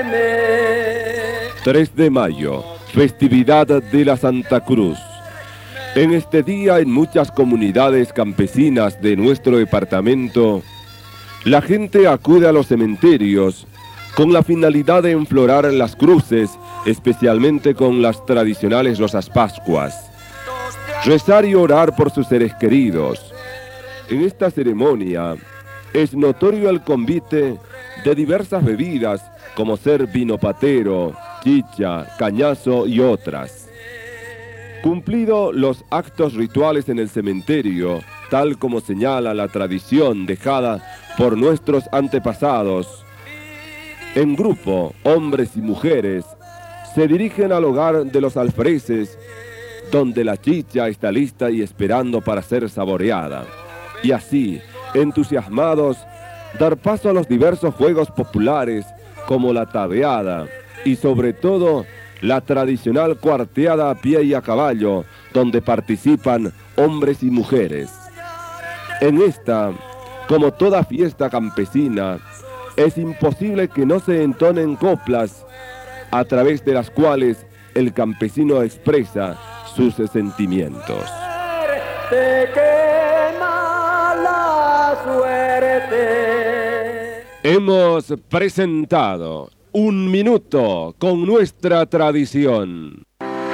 3 de mayo, festividad de la Santa Cruz. En este día, en muchas comunidades campesinas de nuestro departamento, la gente acude a los cementerios con la finalidad de enflorar las cruces, especialmente con las tradicionales Rosas Pascuas. Rezar y orar por sus seres queridos. En esta ceremonia es notorio el convite de diversas bebidas, como ser vino patero, chicha, cañazo y otras. Cumplido los actos rituales en el cementerio, tal como señala la tradición dejada por nuestros antepasados, en grupo, hombres y mujeres, se dirigen al hogar de los alfereces, donde la chicha está lista y esperando para ser saboreada. Y así, entusiasmados, dar paso a los diversos juegos populares, como la tabeada, y sobre todo, la tradicional cuarteada a pie y a caballo, donde participan hombres y mujeres. En esta, como toda fiesta campesina, es imposible que no se entonen coplas, a través de las cuales el campesino expresa sus sentimientos. Hemos presentado Un Minuto con nuestra tradición.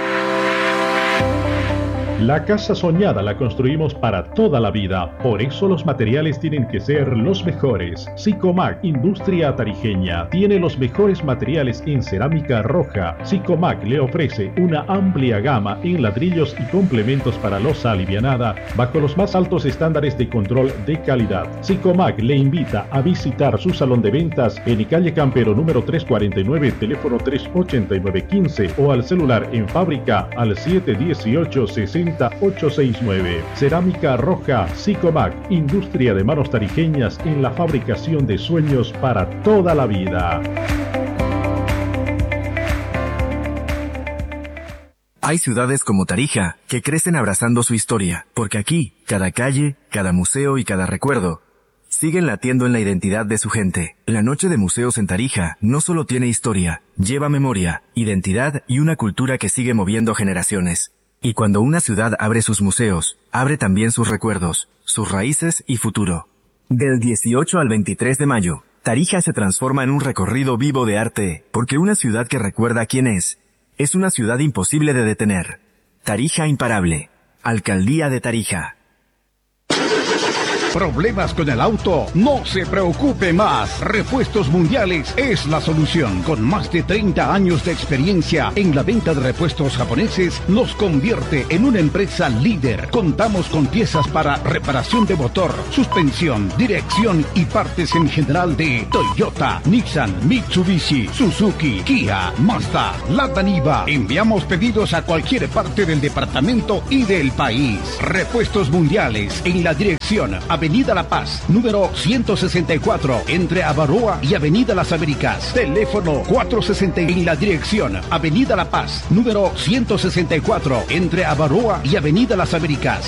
La casa soñada la construimos para toda la vida, por eso los materiales tienen que ser los mejores. Sicomac, industria tarijeña, tiene los mejores materiales en cerámica roja. Sicomac le ofrece una amplia gama en ladrillos y complementos para losa alivianada, bajo los más altos estándares de control de calidad. Sicomac le invita a visitar su salón de ventas en calle Campero número 349, teléfono 38915, o al celular en fábrica al 718-60869. Cerámica roja Sicomac, industria de manos tarijeñas en la fabricación de sueños para toda la vida. Hay ciudades como Tarija que crecen abrazando su historia, porque aquí, cada calle, cada museo y cada recuerdo siguen latiendo en la identidad de su gente. La Noche de Museos en Tarija no solo tiene historia, lleva memoria, identidad y una cultura que sigue moviendo generaciones. Y cuando una ciudad abre sus museos, abre también sus recuerdos, sus raíces y futuro. Del 18 al 23 de mayo, Tarija se transforma en un recorrido vivo de arte, porque una ciudad que recuerda quién es una ciudad imposible de detener. Tarija imparable. Alcaldía de Tarija. ¿Problemas con el auto? No se preocupe más. Repuestos Mundiales es la solución. Con más de 30 años de experiencia en la venta de repuestos japoneses, nos convierte en una empresa líder. Contamos con piezas para reparación de motor, suspensión, dirección y partes en general de Toyota, Nissan, Mitsubishi, Suzuki, Kia, Mazda, Lada Niva. Enviamos pedidos a cualquier parte del departamento y del país. Repuestos Mundiales en la dirección Avenida La Paz, número 164, entre Avarroa y Avenida Las Américas. Teléfono 460 en la dirección Avenida La Paz, número 164, entre Avarroa y Avenida Las Américas.